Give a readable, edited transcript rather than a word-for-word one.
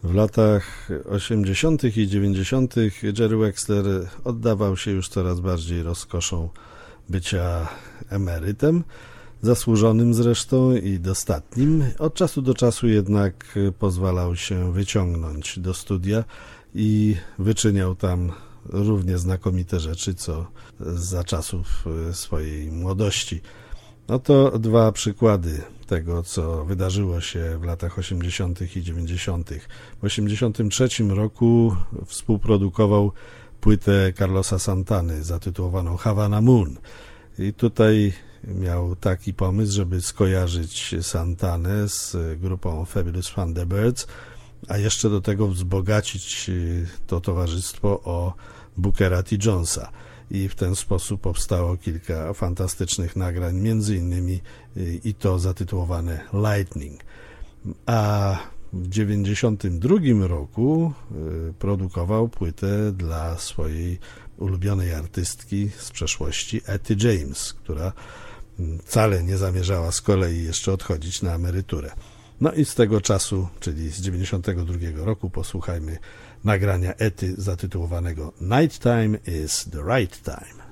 W latach 80. i 90. Jerry Wexler oddawał się już coraz bardziej rozkoszą bycia emerytem, zasłużonym zresztą i dostatnim. Od czasu do czasu jednak pozwalał się wyciągnąć do studia i wyczyniał tam równie znakomite rzeczy, co za czasów swojej młodości. Oto dwa przykłady tego, co wydarzyło się w latach 80. i 90. W 83 roku współprodukował płytę Carlosa Santany zatytułowaną Havana Moon. I tutaj miał taki pomysł, żeby skojarzyć Santanę z grupą Fabulous Thunderbirds, a jeszcze do tego wzbogacić to towarzystwo o Bookera T. Jonesa. I w ten sposób powstało kilka fantastycznych nagrań, między innymi i to zatytułowane Lightning. A w 1992 roku produkował płytę dla swojej ulubionej artystki z przeszłości Etty James, która wcale nie zamierzała z kolei jeszcze odchodzić na emeryturę. No i z tego czasu, czyli z 1992 roku, posłuchajmy nagrania Etty zatytułowanego Nighttime is the Right Time.